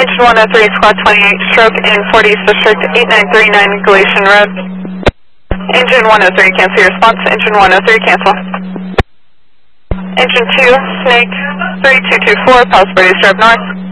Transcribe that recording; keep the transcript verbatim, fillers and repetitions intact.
Engine one oh three, squad twenty-eight, stroke in forty District eight nine three nine Galatian Road. Engine one oh three, cancel your response. Engine one oh three, cancel. Engine two, Snake three two two four, Palos Verdes, drive north.